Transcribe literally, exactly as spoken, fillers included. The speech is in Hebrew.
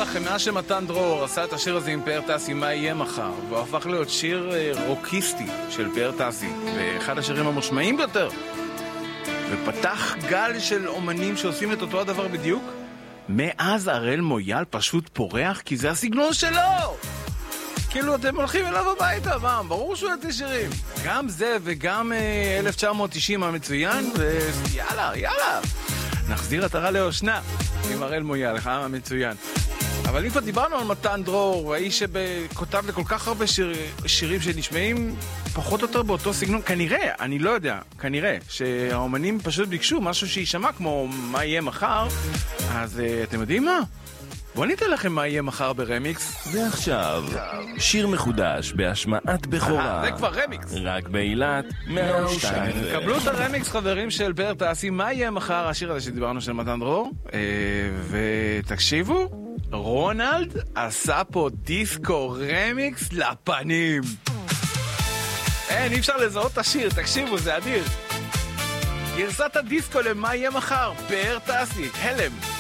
לכם, מאז שמתן דרור עשה את השיר הזה עם פאר טסי, מה יהיה מחר, והוא הפך להיות שיר רוקיסטי של פאר טסי, ואחד השירים המושמעים ביותר, ופתח גל של אומנים שעושים את אותו הדבר בדיוק, מאז הראל מויאל פשוט פורח, כי זה הסגנון שלו. כאילו אתם הולכים אליו הביתה, מה? ברור שהוא יתה שירים. גם זה וגם אה, אלף תשע מאות תשעים המצוין, ויאללה, יאללה. נחזיר עטרה ליושנה עם הראל מויאל, לך המצוין. אבל אם כבר דיברנו על מתן דרור, האיש שכותב לכל כך הרבה שיר, שירים שנשמעים פחות או יותר באותו סגנון, כנראה, אני לא יודע, כנראה, שהאומנים פשוט ביקשו משהו שישמע כמו מה יהיה מחר, אז uh, אתם יודעים מה? בואו ניתן לכם מה יהיה מחר ברמיקס. ועכשיו, שיר מחודש בהשמעת בכורה. זה כבר רמיקס. רק באילת, מאה ושתיים. קבלו את הרמיקס, חברים של פאר טסי, מה יהיה מחר, השיר הזה שדיברנו של מתן דרור, ותקשיבו, רונלד עשה פה דיסקו רמיקס לפנים. אין, אי אפשר לזהות את השיר, תקשיבו, זה אדיר. גרסת הדיסקו למה יהיה מחר, פאר טסי, הלם.